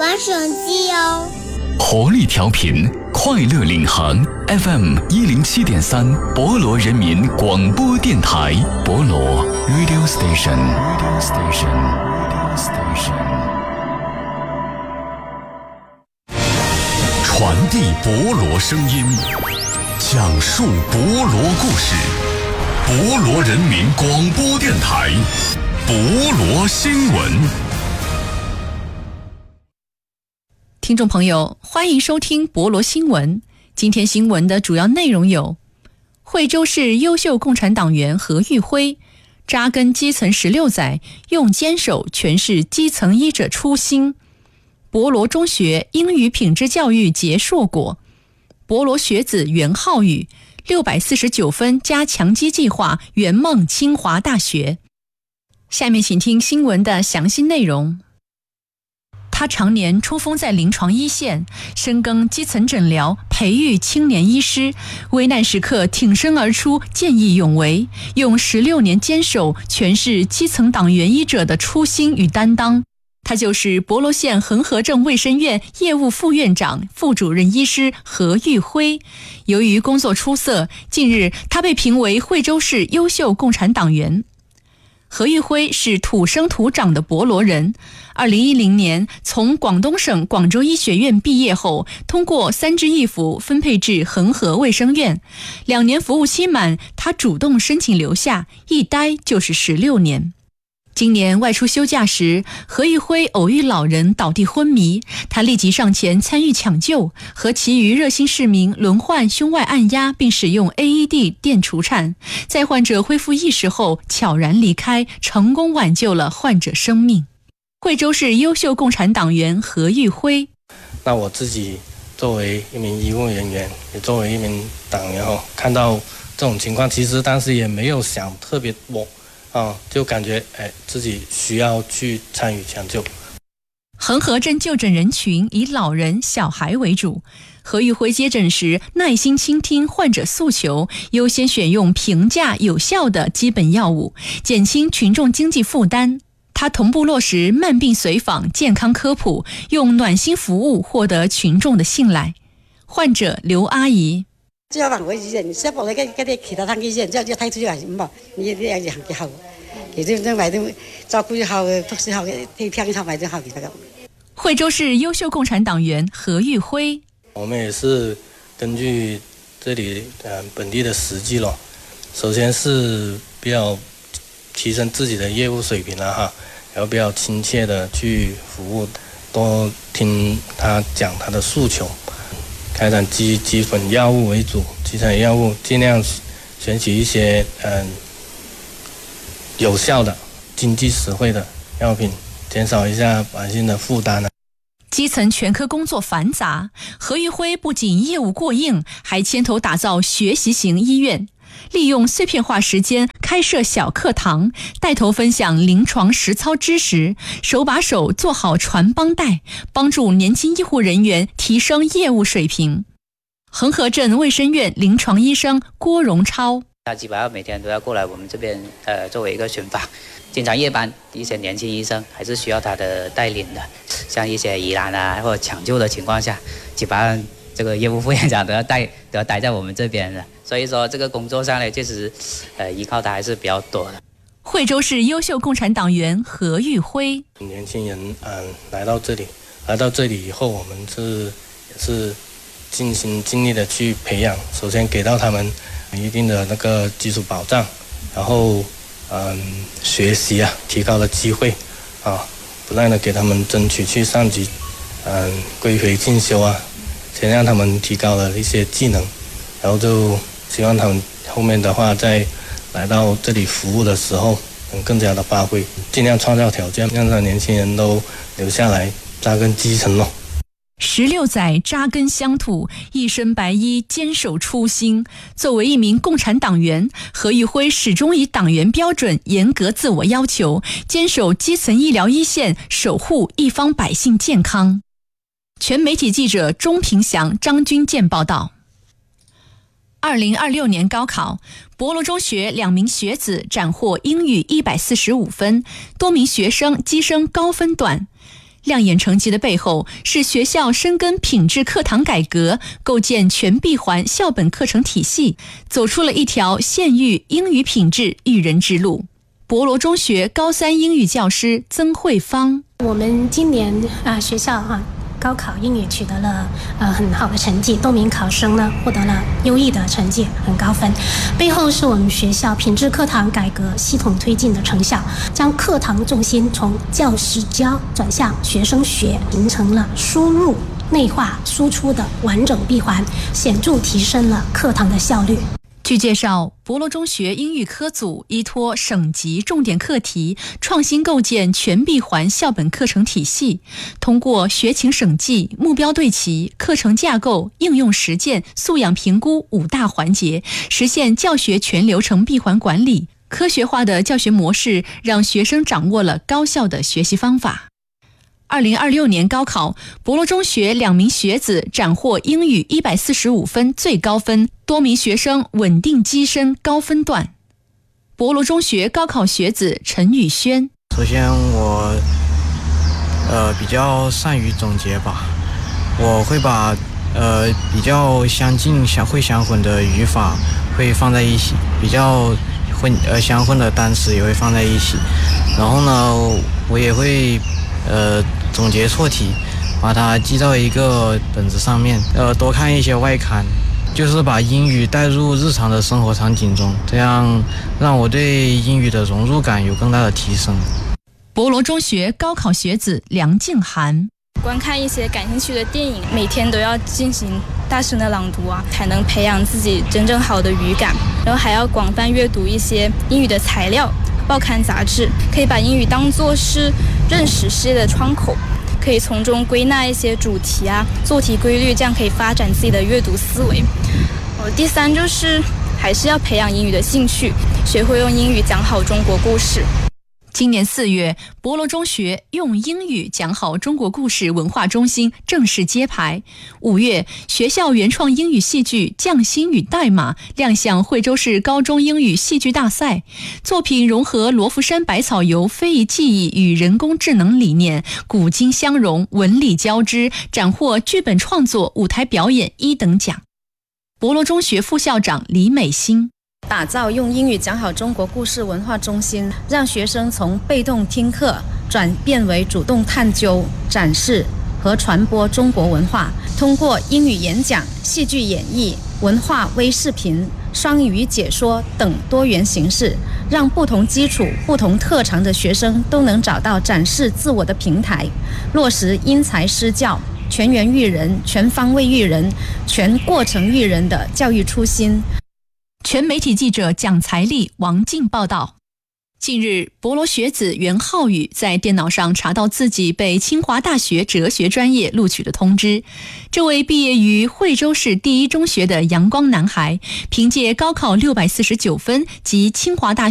玩手机哦。 活力调频，快乐领航 FM 107.3，博罗人民广播电台，博罗 Radio Station。传递博罗声音，讲述博罗故事，博罗人民广播电台，博罗新闻。 听众朋友，欢迎收听博罗新闻。今天新闻的主要内容有：惠州市优秀共产党员何玉辉扎根基层16载，用坚守诠释基层医者初心；博罗中学英语品质教育结硕果；博罗学子袁浩宇649分加强基计划圆梦清华大学。下面请听新闻的详细内容。他常年冲锋在临床一线，深耕基层诊疗，培育青年医师，危难时刻挺身而出，见义勇为，用16年坚守诠释基层党员医者的初心与担当。他就是博罗县恒河镇卫生院业务副院长、副主任医师何玉辉。由于工作出色，近日他被评为惠州市优秀共产党员。何玉辉是土生土长的博罗人，2010年从广东省广州医学院毕业后，通过3支一扶分配至恒河卫生院，2年服务期满，他主动申请留下，一待就是16年。今年外出休假时，何玉辉偶遇老人倒地昏迷，他立即上前参与抢救，和其余热心市民轮换胸外按压，并使用 AED 电除颤，在患者恢复意识后悄然离开，成功挽救了患者生命。惠州市优秀共产党员何玉辉： 那我自己作为一名医务人员，也作为一名党员看到这种情况，其实当时也没有想特别多就感觉自己需要去参与抢救。 恒河镇就诊人群以老人、小孩为主。何玉辉接诊时耐心倾听患者诉求，优先选用平价有效的基本药物，减轻群众经济负担。他同步落实慢病随访、健康科普，用暖心服务获得群众的信赖。患者刘阿姨： 只要往回醫院，新博你嗰啲其他醫院，之後睇出嚟咁噃，呢啲有行嘅後，其實因為都照顧後、讀書後嘅聽後為咗後其實咁。 惠州市优秀共产党员何玉辉： 我们也是根据这里本地的实际咯，首先是比较提升自己的业务水平然后比较亲切的去服务，多听他讲他的诉求。开展基本药物为主，基层药物尽量选取一些有效的、经济实惠的药品，减少一下百姓的负担。 基层全科工作繁杂，何玉辉不仅业务过硬，还牵头打造学习型医院，利用碎片化时间开设小课堂，带头分享临床实操知识，手把手做好传帮带，帮助年轻医护人员提升业务水平。恒河镇卫生院临床医生郭荣超： 他基本上每天都要过来我们这边作为一个巡访，经常夜班一些年轻医生还是需要他的带领的，像一些疑难或者抢救的情况下，基本上这个业务副院长都要待在我们这边的，所以说这个工作上呢，确实依靠他还是比较多的。 惠州市优秀共产党员何玉辉： 年轻人来到这里以后，我们也是尽心尽力的去培养，首先给到他们一定的那个基础保障，然后学习提高的机会不断的给他们争取去上级归回进修先让他们提高了一些技能，然后就希望他们后面的话在来到这里服务的时候能更加的发挥，尽量创造条件，让年轻人都留下来扎根基层咯。 16载扎根乡土，一身白衣坚守初心。作为一名共产党员，何玉辉始终以党员标准严格自我要求，坚守基层医疗一线，守护一方百姓健康。全媒体记者钟平祥、张军健报道。2026年高考，博罗中学2名学子斩获英语145分，多名学生跻身高分段。 亮眼成绩的背后，是学校深耕品质课堂改革，构建全闭环校本课程体系，走出了一条县域英语品质育人之路。博罗中学高3英语教师曾慧芳： 我们今年学校高考英语取得了很好的成绩，多名考生呢获得了优异的成绩，很高分。背后是我们学校品质课堂改革系统推进的成效，将课堂重心从教师教转向学生学，形成了输入、内化、输出的完整闭环，显著提升了课堂的效率。 据介绍，博罗中学英语科组依托省级重点课题，创新构建全闭环校本课程体系，通过学情审计、目标对齐、课程架构、应用实践、素养评估5大环节，实现教学全流程闭环管理。科学化的教学模式让学生掌握了高效的学习方法。2026年高考，博罗中学2名学子斩获英语145分最高分，多名学生稳定跻身高分段。博罗中学高考学子陈宇轩： 首先我比较善于总结吧，我会把比较相近会相混的语法会放在一起，比较相混的单词也会放在一起，然后呢我也会总结错题，把它记到一个本子上面，多看一些外刊，就是把英语带入日常的生活场景中，这样让我对英语的融入感有更大的提升。 博罗中学高考学子梁静涵： 观看一些感兴趣的电影，每天都要进行大声的朗读才能培养自己真正好的语感，然后还要广泛阅读一些英语的材料、报刊杂志，可以把英语当作是认识世界的窗口，可以从中归纳一些主题做题规律，这样可以发展自己的阅读思维。第3就是还是要培养英语的兴趣，学会用英语讲好中国故事。 今年4月，博罗中学用英语讲好中国故事文化中心正式揭牌。5月，学校原创英语戏剧《匠心与代码》亮相惠州市高中英语戏剧大赛。作品融合罗浮山百草游非遗技艺与人工智能理念，古今相融，文理交织，斩获剧本创作、舞台表演1等奖。博罗中学副校长李美欣： 打造用英语讲好中国故事文化中心，让学生从被动听课转变为主动探究、展示和传播中国文化，通过英语演讲、戏剧演绎、文化微视频、双语解说等多元形式，让不同基础、不同特长的学生都能找到展示自我的平台，落实因材施教、全员育人、全方位育人、全过程育人的教育初心。 全媒体记者蒋才丽、王静报道。近日，博罗学子袁浩宇在电脑上查到自己被清华大学哲学专业录取的通知。这位毕业于惠州市第一中学的阳光男孩，凭借高考649分及清华大学